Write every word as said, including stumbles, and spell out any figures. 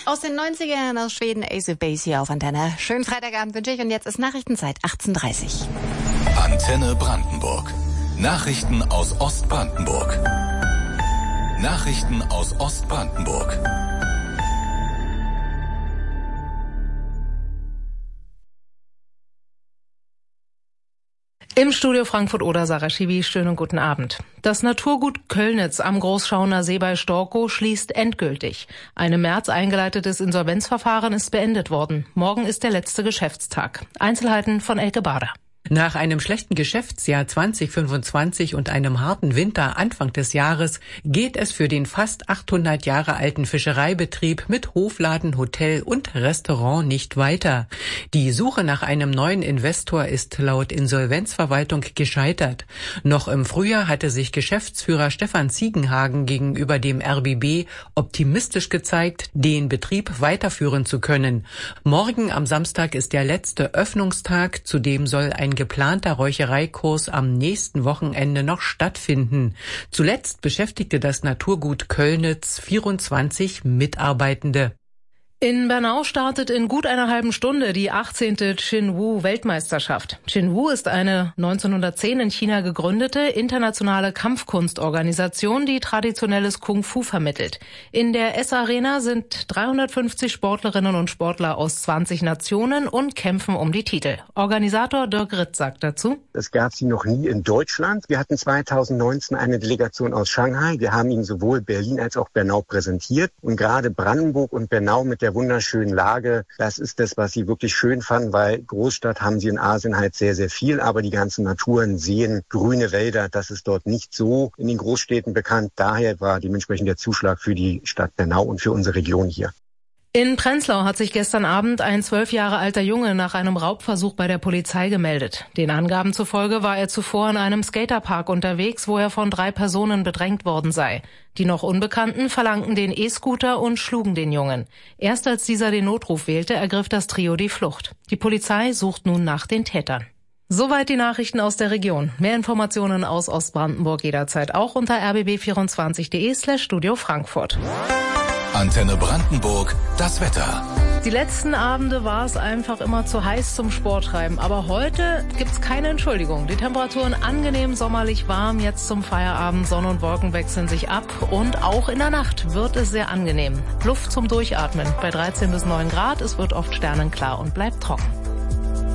Aus den neunzigern aus Schweden, Ace of Base hier auf Antenne. Schönen Freitagabend wünsche ich und jetzt ist Nachrichtenzeit achtzehn Uhr dreißig. Antenne Brandenburg. Nachrichten aus Ostbrandenburg. Nachrichten aus Ostbrandenburg. Im Studio Frankfurt-Oder Sarah Schiwi, schönen guten Abend. Das Naturgut Köllnitz am Großschauner See bei Storkow schließt endgültig. Ein im März eingeleitetes Insolvenzverfahren ist beendet worden. Morgen ist der letzte Geschäftstag. Einzelheiten von Elke Bader. Nach einem schlechten Geschäftsjahr zwanzig fünfundzwanzig und einem harten Winter Anfang des Jahres geht es für den fast achthundert Jahre alten Fischereibetrieb mit Hofladen, Hotel und Restaurant nicht weiter. Die Suche nach einem neuen Investor ist laut Insolvenzverwaltung gescheitert. Noch im Frühjahr hatte sich Geschäftsführer Stefan Ziegenhagen gegenüber dem R B B optimistisch gezeigt, den Betrieb weiterführen zu können. Morgen am Samstag ist der letzte Öffnungstag, zudem soll ein geplanter Räuchereikurs am nächsten Wochenende noch stattfinden. Zuletzt beschäftigte das Naturgut Köllnitz vierundzwanzig Mitarbeitende. In Bernau startet in gut einer halben Stunde die achtzehnte Xinwu-Weltmeisterschaft. Xinwu ist eine neunzehnhundertzehn in China gegründete internationale Kampfkunstorganisation, die traditionelles Kung-Fu vermittelt. In der S-Arena sind dreihundertfünfzig Sportlerinnen und Sportler aus zwanzig Nationen und kämpfen um die Titel. Organisator Dirk Ritt sagt dazu: Es gab sie noch nie in Deutschland. Wir hatten zweitausendneunzehn eine Delegation aus Shanghai. Wir haben ihnen sowohl Berlin als auch Bernau präsentiert. Und gerade Brandenburg und Bernau mit der der wunderschönen Lage, das ist das, was sie wirklich schön fanden, weil Großstadt haben sie in Asien halt sehr, sehr viel, aber die ganzen Naturen, Seen, grüne Wälder, das ist dort nicht so in den Großstädten bekannt. Daher war dementsprechend der Zuschlag für die Stadt Bernau und für unsere Region hier. In Prenzlau hat sich gestern Abend ein zwölf Jahre alter Junge nach einem Raubversuch bei der Polizei gemeldet. Den Angaben zufolge war er zuvor in einem Skaterpark unterwegs, wo er von drei Personen bedrängt worden sei. Die noch Unbekannten verlangten den E-Scooter und schlugen den Jungen. Erst als dieser den Notruf wählte, ergriff das Trio die Flucht. Die Polizei sucht nun nach den Tätern. Soweit die Nachrichten aus der Region. Mehr Informationen aus Ostbrandenburg jederzeit auch unter r b b vierundzwanzig punkt d e slash Studio Frankfurt. Antenne Brandenburg, das Wetter. Die letzten Abende war es einfach immer zu heiß zum Sporttreiben. Aber heute gibt's keine Entschuldigung. Die Temperaturen angenehm sommerlich warm. Jetzt zum Feierabend. Sonne und Wolken wechseln sich ab. Und auch in der Nacht wird es sehr angenehm. Luft zum Durchatmen bei dreizehn bis neun Grad. Es wird oft sternenklar und bleibt trocken.